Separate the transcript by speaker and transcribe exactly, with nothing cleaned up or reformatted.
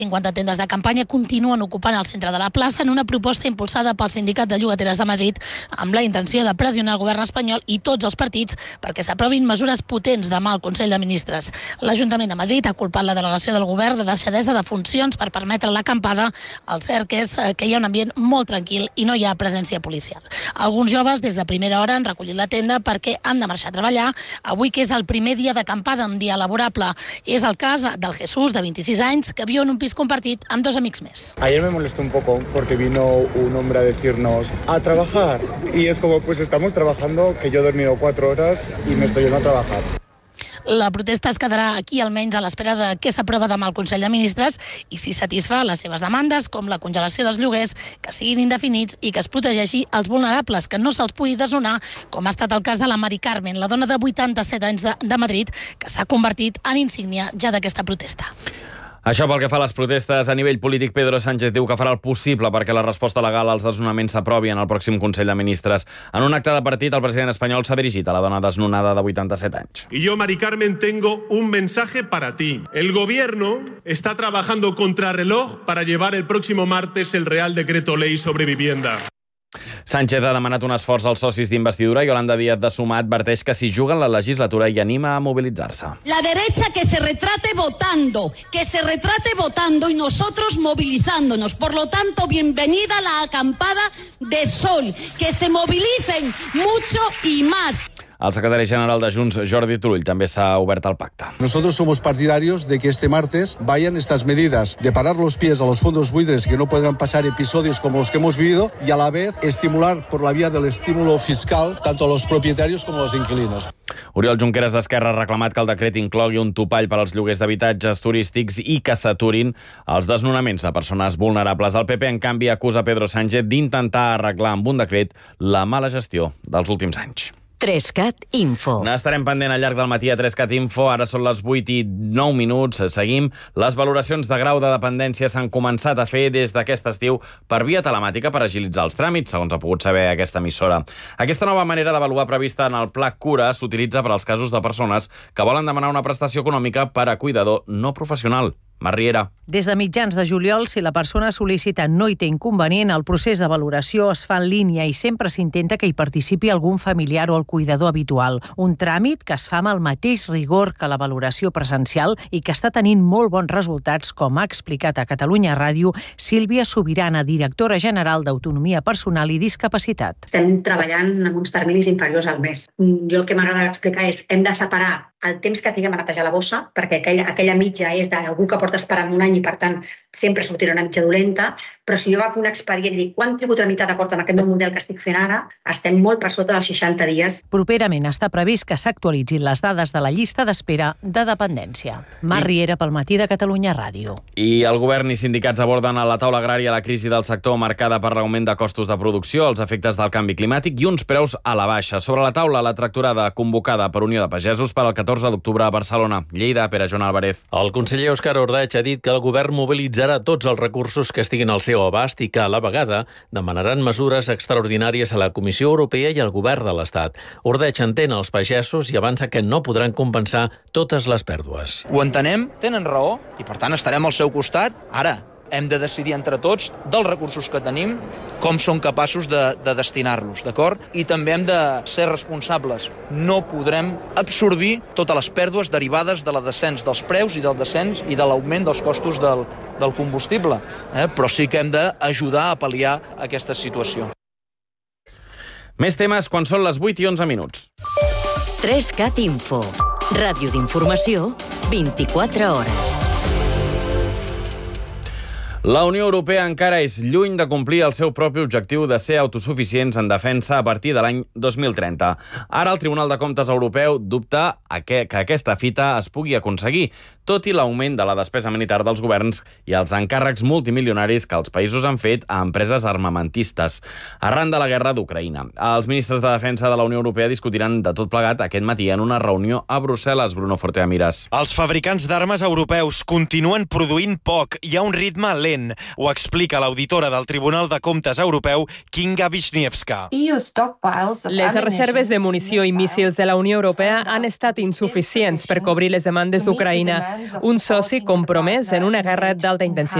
Speaker 1: cinquanta tendes de campanya continuen ocupant el centre de la plaça en una proposta impulsada pel Sindicat de Llogateres de Madrid amb la intenció de pressionar el govern espanyol i tots els partits perquè s'aprovin mesures potents demà al Consell de Ministres. L'Ajuntament de Madrid ha culpat la delegació del govern de deixadesa de funcions per permetre l'acampada. El cert és que hi ha un ambient molt tranquil i no hi ha presència policial. Alguns joves des de primera hora han recollit la tenda perquè han de marxar a treballar avui, que és el primer dia d'acampada, un dia laborable. És el cas del Jesús, de vint-i-sis anys, que viu en un pis compartit amb dos amics més.
Speaker 2: Ayer me molestó un poco porque vino un hombre a decirnos a trabajar y es como, pues estamos trabajando, que yo he dormido cuatro horas y me estoy yendo a trabajar.
Speaker 1: La protesta es quedarà aquí almenys a l'espera de què s'aprova demà al Consell de Ministres i si satisfà les seves demandes, com la congelació dels lloguers, que siguin indefinits i que es protegeixi els vulnerables, que no se'ls pugui desnonar, com ha estat el cas de la Mari Carmen, la dona de vuitanta-set anys de, de Madrid, que s'ha convertit en insígnia ja d'aquesta protesta.
Speaker 3: Això pel que fa a les protestes. A nivell polític, Pedro Sánchez diu que farà el possible perquè la resposta legal als desnonaments s'aprovi en el pròxim Consell de Ministres. En un acte de partit, el president espanyol s'ha dirigit a la dona desnonada de vuitanta-set anys.
Speaker 4: Y yo, Mari Carmen, tengo un mensaje para ti. El gobierno está trabajando contrarreloj para llevar el próximo martes el Real Decreto Ley sobre vivienda.
Speaker 3: Sánchez ha demanat un esforç als socis d'investidura i Yolanda Díaz de Sumar adverteix que s'hi juguen la legislatura i anima a mobilitzar-se.
Speaker 5: La derecha que se retrate votando, que se retrate votando y nosotros movilizándonos. Por lo tanto, bienvenida a la acampada de Sol. Que se movilicen mucho y más.
Speaker 3: El secretari general de Junts, Jordi Turull, també s'ha obert al pacte.
Speaker 6: Nosotros somos partidarios de que este martes vayan estas medidas de parar los pies a los fondos buitres, que no podrán pasar episodios como los que hemos vivido, y a la vez estimular por la vía del estímulo fiscal tanto a los propietarios como a los inquilinos.
Speaker 3: Oriol Junqueras d'Esquerra ha reclamat que el decret inclogui un topall per als lloguers d'habitatges turístics i que s'aturin els desnonaments de persones vulnerables. El P P, en canvi, acusa Pedro Sánchez d'intentar arreglar amb un decret la mala gestió dels últims anys.
Speaker 7: Trescat Info.
Speaker 3: N'estarem pendent al llarg del matí a Trescat Info. Ara són les vuit i nou minuts. Seguim. Les valoracions de grau de dependència s'han començat a fer des d'aquest estiu per via telemàtica per agilitzar els tràmits, segons ha pogut saber aquesta emissora. Aquesta nova manera d'avaluar prevista en el Pla Cura s'utilitza per als casos de persones que volen demanar una prestació econòmica per a cuidador no professional. Mar Riera.
Speaker 8: Des de mitjans de juliol, si la persona sol·licita no hi té inconvenient, el procés de valoració es fa en línia i sempre s'intenta que hi participi algun familiar o el cuidador habitual. Un tràmit que es fa amb el mateix rigor que la valoració presencial i que està tenint molt bons resultats, com ha explicat a Catalunya Ràdio Sílvia Sobirana, directora general d'Autonomia Personal i Discapacitat.
Speaker 9: Estem treballant amb uns terminis inferiors al mes. Jo el que m'agrada explicar és hem de separar el temps que tinguem a netejar la bossa, perquè aquella, aquella mitja és d'algú que porta esperant un any i, per tant, sempre sortirà una mitja dolenta, però si jo agafo un expedient i dic quant tribu tramitat d'acord amb aquest nou model que estic fent ara, estem molt per sota dels seixanta dies.
Speaker 8: Properament està previst que s'actualitzin les dades de la llista d'espera de dependència. Mar Riera pel matí de Catalunya Ràdio.
Speaker 3: I el govern i sindicats aborden a la taula agrària la crisi del sector marcada per l'augment de costos de producció, els efectes del canvi climàtic i uns preus a la baixa. Sobre la taula, la tractorada convocada per Unió de Pagesos per al catorze d'octubre a Barcelona. Lleida, Pere Joan Álvarez.
Speaker 10: El conseller Òscar Ordeig ha dit que el govern mobilitzarà tots els recursos que estiguin al seu abast i que, a la vegada, demanaran mesures extraordinàries a la Comissió Europea i al govern de l'Estat. Ordeig entén els pagesos i avança que no podran compensar totes les pèrdues.
Speaker 11: Ho entenem, tenen raó i, per tant, estarem al seu costat. Ara, hem de decidir entre tots dels recursos que tenim, com són capaços de, de destinar-los, d'acord? I també hem de ser responsables. No podrem absorbir totes les pèrdues derivades de la descens dels preus i del descens i de l'augment dels costos del, del combustible, eh? Però sí que hem d'ajudar a pal·liar aquesta situació.
Speaker 3: Més temes quan són les vuit i onze minuts.
Speaker 7: Trescat Info. Ràdio d'informació, vint-i-quatre hores.
Speaker 3: La Unió Europea encara és lluny de complir el seu propi objectiu de ser autosuficients en defensa a partir de l'any dos mil trenta. Ara el Tribunal de Comptes Europeu dubta que, que aquesta fita es pugui aconseguir, tot i l'augment de la despesa militar dels governs i els encàrrecs multimilionaris que els països han fet a empreses armamentistes. Arran de la guerra d'Ucraïna, els ministres de Defensa de la Unió Europea discutiran de tot plegat aquest matí en una reunió a Brussel·les. Bruno Fortea Miras.
Speaker 12: Els fabricants d'armes europeus continuen produint poc. Hi ha un ritme lent calent. Ho explica l'auditora del Tribunal de Comptes Europeu, Kinga Wisniewska.
Speaker 13: Les reserves de munició i míssils de la Unió Europea han estat insuficients per cobrir les demandes d'Ucraïna, un soci compromès en una guerra d'alta intensitat.